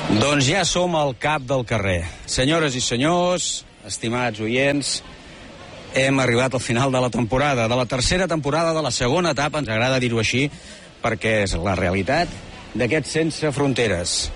Doncs ja som al cap del carrer. Senyores i senyors, estimats oients, hem arribat al final de la temporada, de la tercera temporada de la segona etapa, ens agrada dir-ho així, perquè és la realitat d'aquest Sense Fronteres.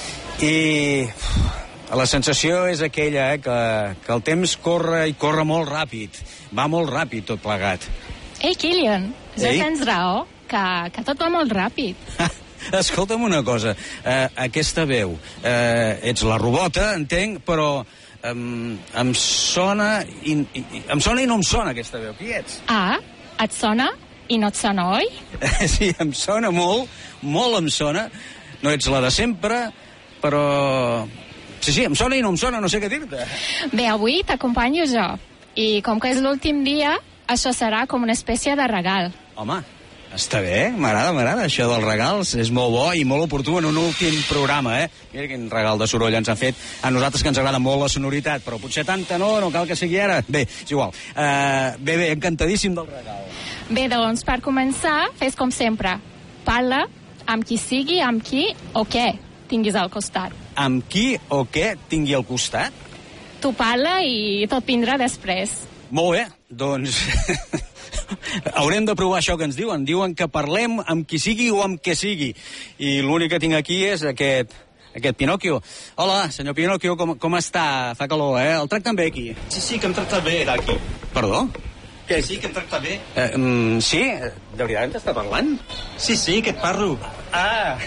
I la sensació és aquella, que el temps corre i corre molt ràpid. Va molt ràpid tot plegat. Ei, Kilian, ja tens raó, que tot va molt ràpid. Escolta'm una cosa, aquesta veu, ets la robota, entenc, però em sona i no em sona aquesta veu. Qui ets? Ah, et sona i no et sona, oi? Sí, em sona molt, molt em sona. No ets la de sempre, però... Sí, em sona i no em sona, no sé què dir-te. Bé, avui t'acompanyo jo, i com que és l'últim dia, això serà com una espècie de regal. Home, està bé, m'agrada, això dels regals és molt bo i molt oportú en un últim programa, Mira quin regal de soroll ens han fet a nosaltres, que ens agrada molt la sonoritat, però potser tanta no cal que sigui ara. Bé, és igual. Bé, encantadíssim del regal. Bé, doncs, per començar, fes com sempre. Parla amb qui sigui, amb qui o què tinguis al costat. Amb qui o què tingui al costat? Tu parla i tot vindrà després. Molt bé, doncs... haurem de provar això que ens diuen. Diuen que parlem amb qui sigui o amb què sigui. I l'únic que tinc aquí és aquest Pinocchio. Hola, senyor Pinocchio, com està? Fa calor, El tracten bé aquí? Sí, que em tracta bé, d'aquí. Perdó? Sí, que em tracta bé. Sí? De veritat t'està parlant? Sí, que et parlo. Ah!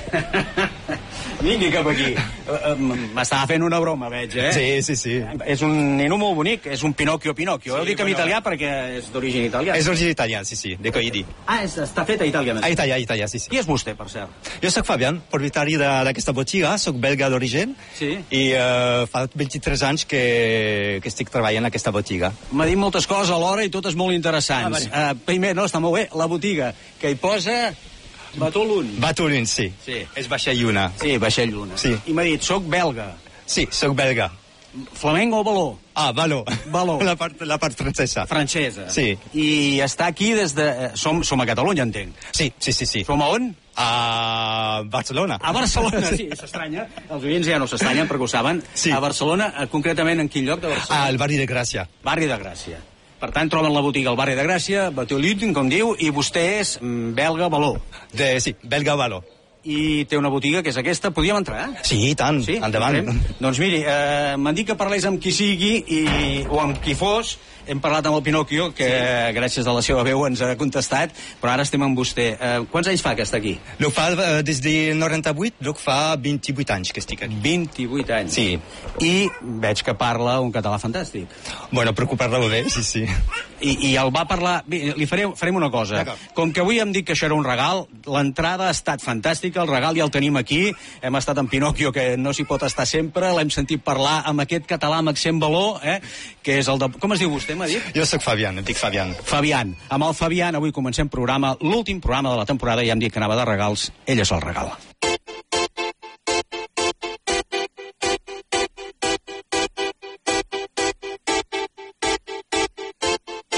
Vingui cap aquí. M'estava fent una broma, veig, Sí. És un nino molt bonic, és un Pinocchio. Ho dic en italià perquè és d'origen italià. És d'origen italià, sí, de Coidi. Ah, està fet a Itàlia, més. A Itàlia, sí. Qui és vostè, per cert? Jo soc Fabián, propietari d'aquesta botiga, soc belga d'origen, i fa 23 anys que estic treballant en aquesta botiga. M'ha dit moltes coses alhora i totes molt interessants. Primer, està molt bé, la botiga, que hi posa... Batolun, sí. És vaixell lluna. Sí, vaixell lluna. Sí. I m'ha dit, soc belga. Sí, soc belga. Flamenc o baló? Ah, baló. La part francesa. Francesa. Sí. I està aquí des de... Som a Catalunya, entenc. Sí. Som a on? A Barcelona. A Barcelona, sí, s'estranya. Els oients ja no s'estranyen perquè ho saben. Sí. A Barcelona, concretament en quin lloc de Barcelona? Al barri de Gràcia. Barri de Gràcia. Per tant, troben la botiga al barri de Gràcia, Batolun, com diu, i vostè és belga baló. Sí, belga baló. I té una botiga que és aquesta. Podíem entrar? Sí, i tant. Sí? Endavant. Doncs miri, m'han dit que parlés amb qui sigui o amb qui fos. Hem parlat amb el Pinocchio, que gràcies a la seva veu ens ha contestat, però ara estem amb vostè. Quants anys fa que està aquí? Lo fa des de 98, lo fa 28 anys que estic aquí. 28 anys? Sí. I veig que parla un català fantàstic. Bueno, preocupar-lo bé, sí. I el va parlar... Bé, farem una cosa. Com que avui hem dit que això era un regal, l'entrada ha estat fantàstica, el regal ja el tenim aquí, hem estat amb Pinocchio, que no s'hi pot estar sempre, l'hem sentit parlar amb aquest català amb accent baló, que és el de... Com es diu vostè, m'ha dit? Jo soc Fabián, em dic Fabián. Fabián. Amb el Fabián avui comencem programa, l'últim programa de la temporada, ja hem dit que anava de regals, ell és el regal.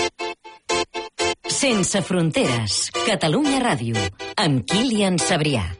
Sense Fronteres, Catalunya Ràdio, amb Kilian Sabrià.